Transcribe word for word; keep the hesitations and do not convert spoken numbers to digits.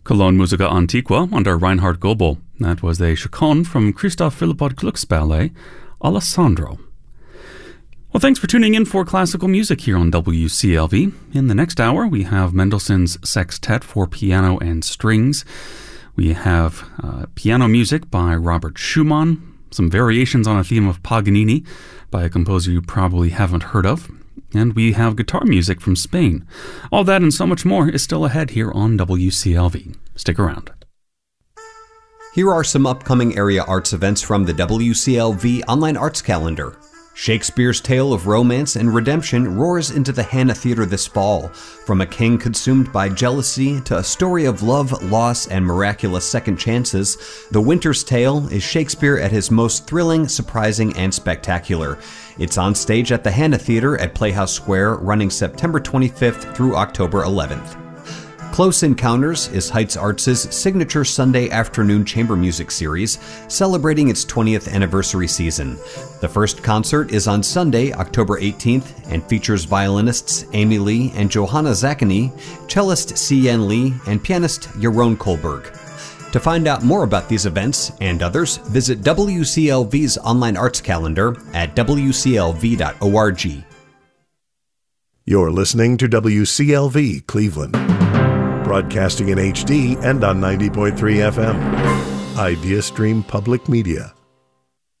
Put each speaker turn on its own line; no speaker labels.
Cologne Musica Antiqua under Reinhard Goebel. That was a chaconne from Christoph Philippot Gluck's ballet, Alessandro. Well, thanks for tuning in for classical music here on W C L V. In the next hour, we have Mendelssohn's Sextet for piano and strings. We have uh, piano music by Robert Schumann, some variations on a theme of Paganini by a composer you probably haven't heard of, and we have guitar music from Spain. All that and so much more is still ahead here on W C L V. Stick around.
Here are some upcoming area arts events from the W C L V Online Arts Calendar. Shakespeare's tale of romance and redemption roars into the Hanna Theatre this fall. From a king consumed by jealousy to a story of love, loss, and miraculous second chances, The Winter's Tale is Shakespeare at his most thrilling, surprising, and spectacular. It's on stage at the Hanna Theatre at Playhouse Square, running September twenty-fifth through October eleventh. Close Encounters is Heights Arts' signature Sunday afternoon chamber music series, celebrating its twentieth anniversary season. The first concert is on Sunday, October eighteenth, and features violinists Amy Lee and Johanna Zackany, cellist Si-Yen Lee, and pianist Jeroen Kohlberg. To find out more about these events and others, visit W C L V's online arts calendar at w c l v dot org.
You're listening to W C L V Cleveland, broadcasting in H D and on ninety point three F M. Idea Stream Public Media.